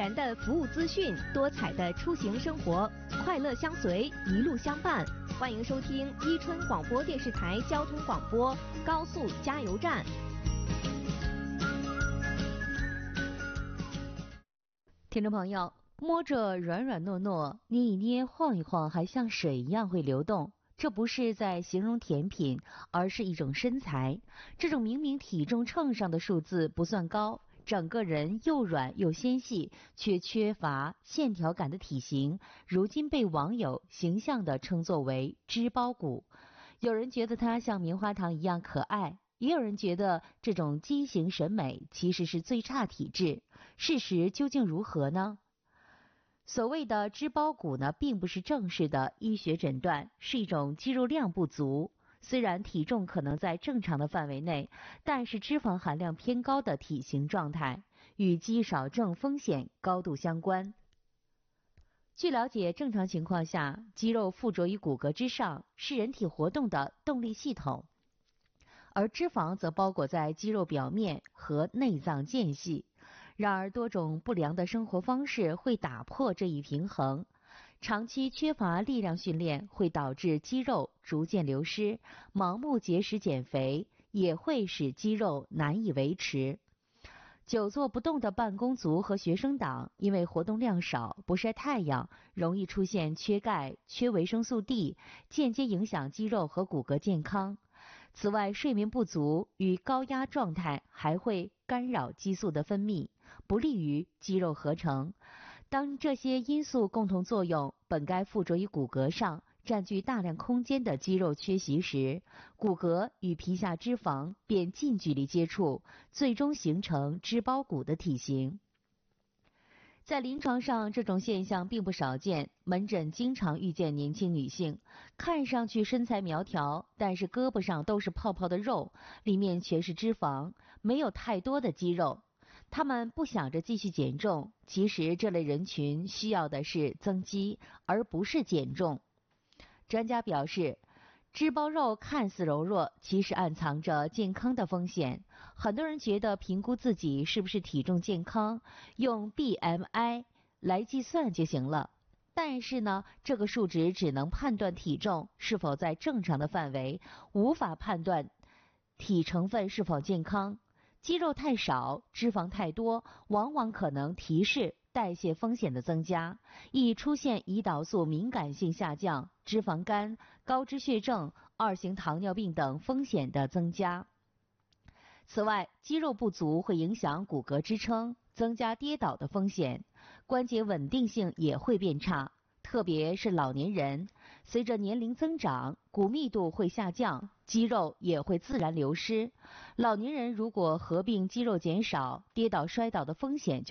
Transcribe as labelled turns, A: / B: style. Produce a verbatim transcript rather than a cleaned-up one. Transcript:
A: 然的服务资讯，多彩的出行生活，快乐相随，一路相伴。欢迎收听伊春广播电视台交通广播高速加油站。
B: 听众朋友，摸着软软糯糯，捏一捏晃一晃，还像水一样会流动。这不是在形容甜品，而是一种身材。这种明明体重秤上的数字不算高，整个人又软又纤细，却缺乏线条感的体型，如今被网友形象地称作为脂包骨。有人觉得它像棉花糖一样可爱，也有人觉得这种畸形审美其实是最差体质。事实究竟如何呢？所谓的脂包骨呢，并不是正式的医学诊断，是一种肌肉量不足，虽然体重可能在正常的范围内，但是脂肪含量偏高的体型状态，与肌少症风险高度相关。据了解，正常情况下，肌肉附着于骨骼之上，是人体活动的动力系统，而脂肪则包裹在肌肉表面和内脏间隙。然而，多种不良的生活方式会打破这一平衡。长期缺乏力量训练会导致肌肉逐渐流失，盲目节食减肥也会使肌肉难以维持。久坐不动的办公族和学生党，因为活动量少、不晒太阳，容易出现缺钙、缺维生素 D， 间接影响肌肉和骨骼健康。此外，睡眠不足与高压状态还会干扰激素的分泌，不利于肌肉合成。当这些因素共同作用，本该附着于骨骼上、占据大量空间的肌肉缺席时，骨骼与皮下脂肪便近距离接触，最终形成脂包骨的体型。在临床上，这种现象并不少见，门诊经常遇见年轻女性，看上去身材苗条，但是胳膊上都是泡泡的肉，里面全是脂肪，没有太多的肌肉。她们不想着继续减重，其实这类人群需要的是增肌，而不是减重。专家表示，脂包肉看似柔弱，其实暗藏着健康的风险。很多人觉得评估自己是不是体重健康，用 B M I 来计算就行了。但是呢，这个数值只能判断体重是否在正常的范围，无法判断体成分是否健康。肌肉太少，脂肪太多，往往可能提示代谢风险的增加，易出现胰岛素敏感性下降、脂肪肝、高脂血症、二型糖尿病等风险的增加。此外，肌肉不足会影响骨骼支撑，增加跌倒的风险，关节稳定性也会变差，特别是老年人，随着年龄增长，骨密度会下降，肌肉也会自然流失。老年人如果合并肌肉减少，跌倒摔倒的风险就